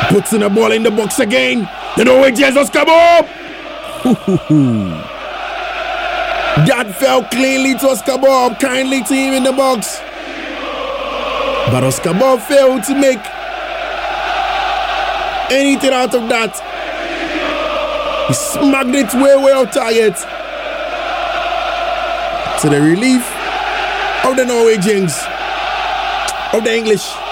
Puts in the ball in the box again. The Norwegians just come up. That fell cleanly to Oscar Bob. Kindly to him in the box. But Oscar Bob failed to make anything out of that. He smacked it way off target. To the relief of the Norwegians, of the English.